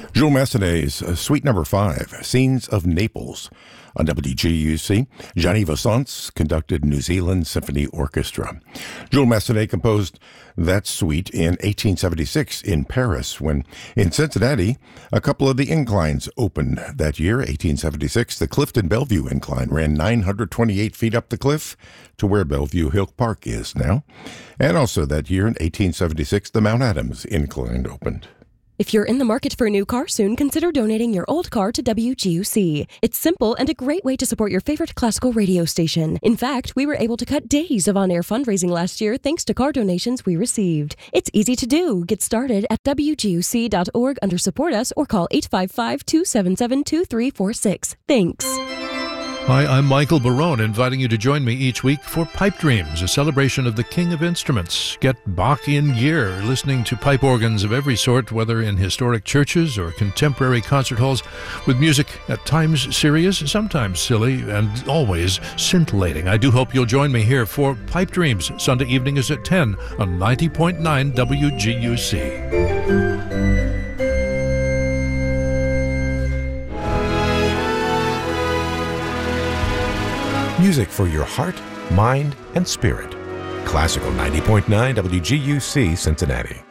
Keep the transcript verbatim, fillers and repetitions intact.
Jules Massenet's uh, Suite Number Five, Scenes of Naples. On W G U C, Jean-Yves Ossance conducted New Zealand Symphony Orchestra. Jules Massenet composed that suite in eighteen seventy-six in Paris, when in Cincinnati, a couple of the inclines opened that year. eighteen seventy-six, the Clifton Bellevue incline ran nine hundred twenty-eight feet up the cliff to where Bellevue Hill Park is now. And also that year in eighteen seventy-six, the Mount Adams incline opened. If you're in the market for a new car soon, consider donating your old car to W G U C. It's simple and a great way to support your favorite classical radio station. In fact, we were able to cut days of on-air fundraising last year thanks to car donations we received. It's easy to do. Get started at W G U C dot org under Support Us or call eight five five, two seven seven, two three four six. Thanks. Hi, I'm Michael Barone, inviting you to join me each week for Pipe Dreams, a celebration of the King of Instruments. Get Bach in gear, listening to pipe organs of every sort, whether in historic churches or contemporary concert halls, with music at times serious, sometimes silly, and always scintillating. I do hope you'll join me here for Pipe Dreams. Sunday evening is at ten on ninety point nine W G U C. Music for your heart, mind, and spirit. Classical ninety point nine W G U C, Cincinnati.